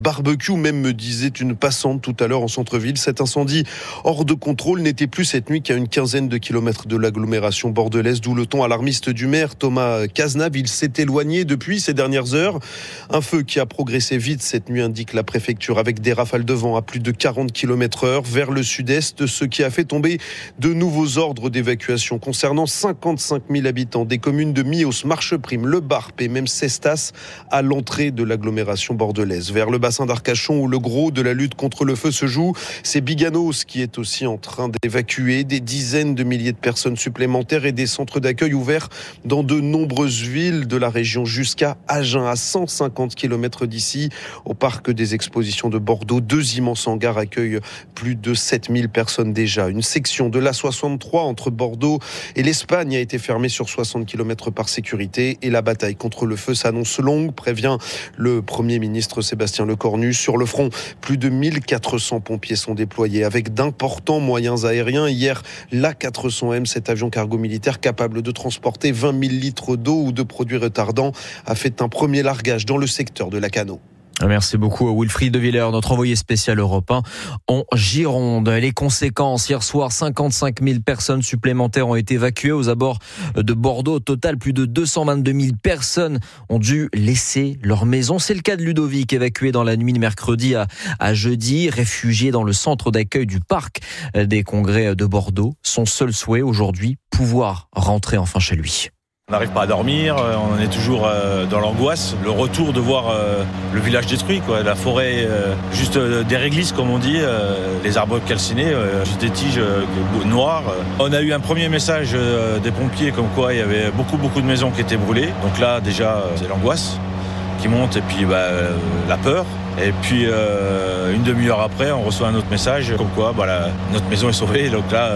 Barbecue même, me disait une passante tout à l'heure en centre-ville. Cet incendie hors de contrôle n'était plus cette nuit qu'à une quinzaine de kilomètres de l'agglomération bordelaise, d'où le ton alarmiste du maire Thomas Cazenave. Il s'est éloigné depuis ces dernières heures. Un feu qui a progressé vite cette nuit, indique la préfecture, avec des rafales de vent à plus de 40 km/h vers le sud-est, ce qui a fait tomber de nouveaux ordres d'évacuation concernant 55 000 habitants des communes de Mios, Marcheprime, Le Barp et même Cestas à l'entrée de l'agglomération bordelaise. Vers le bassin d'Arcachon, où le gros de la lutte contre le feu se joue, c'est Biganos qui est aussi en train d'évacuer des dizaines de milliers de personnes supplémentaires et des centres d'accueil ouverts dans de nombreuses villes de la région jusqu'à Agen, à 150 km d'ici. Au parc des expositions de Bordeaux, 2 immenses hangars accueillent plus de 7000 personnes déjà. Une section de l'A63 entre Bordeaux et l'Espagne a été fermée sur 60 km par sécurité et la bataille contre le feu s'annonce longue, prévient le Premier ministre Sébastien Lecornu. Sur le front, plus de 1400 pompiers sont déployés avec d'importants moyens aériens. Hier, l'A400M, cet avion cargo militaire capable de transporter 20 000 litres d'eau ou de produits retardants, a fait un premier largage dans le secteur de Lacanau. Merci beaucoup Wilfried de Villers, notre envoyé spécial Europe 1 en Gironde. Les conséquences, hier soir, 55 000 personnes supplémentaires ont été évacuées aux abords de Bordeaux. Au total, plus de 222 000 personnes ont dû laisser leur maison. C'est le cas de Ludovic, évacué dans la nuit de mercredi à jeudi, réfugié dans le centre d'accueil du parc des congrès de Bordeaux. Son seul souhait aujourd'hui, pouvoir rentrer enfin chez lui. On n'arrive pas à dormir, on est toujours dans l'angoisse. Le retour de voir le village détruit, quoi. La forêt, juste des réglisses comme on dit, les arbres calcinés, juste des tiges noires. On a eu un premier message des pompiers comme quoi il y avait beaucoup de maisons qui étaient brûlées. Donc là déjà c'est l'angoisse qui monte et puis la peur. Et puis une demi-heure après on reçoit un autre message comme quoi notre maison est sauvée. Donc là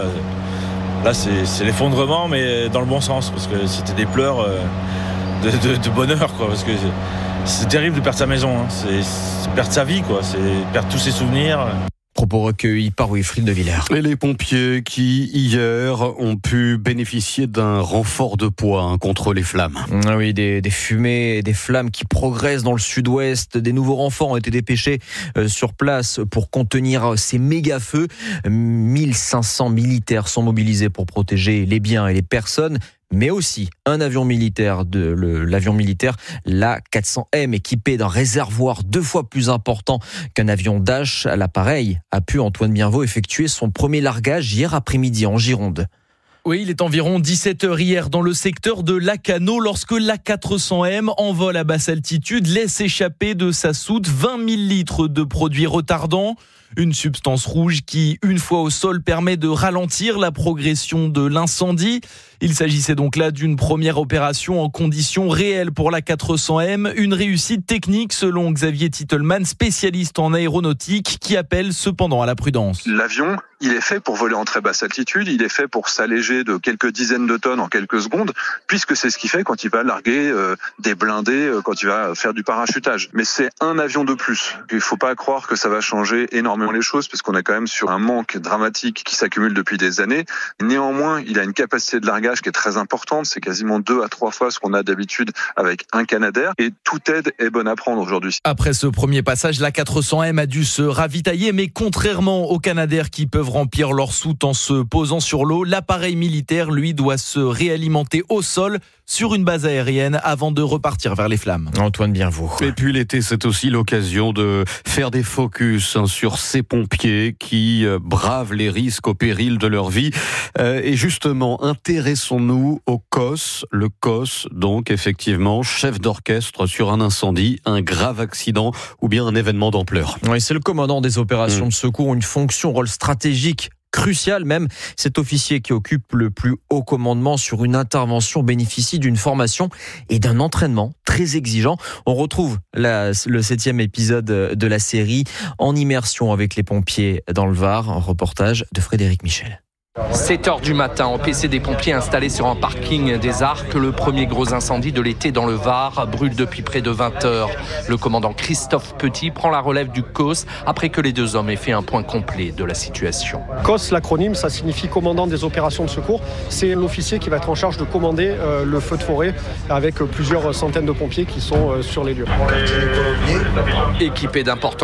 c'est l'effondrement, mais dans le bon sens, parce que c'était des pleurs de bonheur, quoi, parce que c'est terrible de perdre sa maison, hein. C'est perdre sa vie, quoi, c'est perdre tous ses souvenirs. Propos recueillis par Wilfried de Villers. Et les pompiers qui, hier, ont pu bénéficier d'un renfort de poids contre les flammes. Oui, des fumées et des flammes qui progressent dans le sud-ouest. Des nouveaux renforts ont été dépêchés sur place pour contenir ces méga-feux. 1500 militaires sont mobilisés pour protéger les biens et les personnes. Mais aussi un avion militaire, l'avion militaire, l'A400M, équipé d'un réservoir 2 fois plus important qu'un avion Dash. L'appareil a pu, Antoine Bienvaux, effectuer son premier largage hier après-midi en Gironde. Oui, il est environ 17h hier dans le secteur de Lacanau lorsque l'A400M, en vol à basse altitude, laisse échapper de sa soute 20 000 litres de produits retardants. Une substance rouge qui, une fois au sol, permet de ralentir la progression de l'incendie. Il s'agissait donc là d'une première opération en conditions réelles pour l'A400M. Une réussite technique selon Xavier Titelman, spécialiste en aéronautique, qui appelle cependant à la prudence. L'avion, il est fait pour voler en très basse altitude, il est fait pour s'alléger de quelques dizaines de tonnes en quelques secondes, puisque c'est ce qu'il fait quand il va larguer des blindés, quand il va faire du parachutage. Mais c'est un avion de plus. Il ne faut pas croire que ça va changer énormément les choses, parce qu'on est quand même sur un manque dramatique qui s'accumule depuis des années. Néanmoins, il a une capacité de largage qui est très importante, c'est quasiment 2 à 3 fois ce qu'on a d'habitude avec un Canadair, et toute aide est bonne à prendre aujourd'hui. Après ce premier passage, l'A400M a dû se ravitailler, mais contrairement aux Canadair qui peuvent remplir leur soute en se posant sur l'eau, l'appareil militaire, lui, doit se réalimenter au sol sur une base aérienne avant de repartir vers les flammes. Antoine Bienvaux. Et puis l'été, c'est aussi l'occasion de faire des focus sur ces pompiers qui bravent les risques au péril de leur vie. Et justement, intéressons-nous au COS. Le COS, donc, effectivement, chef d'orchestre sur un incendie, un grave accident ou bien un événement d'ampleur. Oui, c'est le commandant des opérations de secours, une fonction, rôle stratégique crucial même. Cet officier qui occupe le plus haut commandement sur une intervention bénéficie d'une formation et d'un entraînement très exigeant. On retrouve le 7e épisode de la série en immersion avec les pompiers dans le Var. Un reportage de Frédéric Michel. 7h du matin, au PC des pompiers installés sur un parking des Arcs, le premier gros incendie de l'été dans le Var brûle depuis près de 20h. Le commandant Christophe Petit prend la relève du COS après que les 2 hommes aient fait un point complet de la situation. COS, l'acronyme, ça signifie commandant des opérations de secours. C'est l'officier qui va être en charge de commander le feu de forêt avec plusieurs centaines de pompiers qui sont sur les lieux. Équipé d'importants